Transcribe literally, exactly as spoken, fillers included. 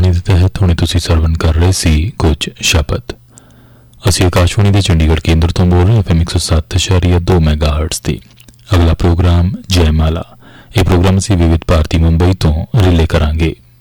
ਗੁਰਬਾਣੀ ਦੇ ਤਹਿਤ ਹੁਣੇ ਤੁਸੀਂ ਸਰਵਣ ਕਰ ਰਹੇ ਸੀ ਕੁਝ ਸ਼ਬਦ। ਅਸੀਂ ਆਕਾਸ਼ਵਾਣੀ ਦੇ ਚੰਡੀਗੜ੍ਹ ਕੇਂਦਰ ਤੋਂ ਬੋਲ ਰਹੇ ਐਫ ਐਮ ਇੱਕ ਸੌ ਸੱਤ ਇਸ਼ਾਰੀਆ ਦੋ ਮੈਗਾਹਰਟਜ਼ ਤੇ। ਅਗਲਾ ਪ੍ਰੋਗਰਾਮ ਜੈਮਾਲਾ। ਇਹ ਪ੍ਰੋਗਰਾਮ ਅਸੀਂ ਵਿਵਿਧ ਭਾਰਤੀ ਮੁੰਬਈ ਤੋਂ ਰਿਲੇ ਕਰਾਂਗੇ।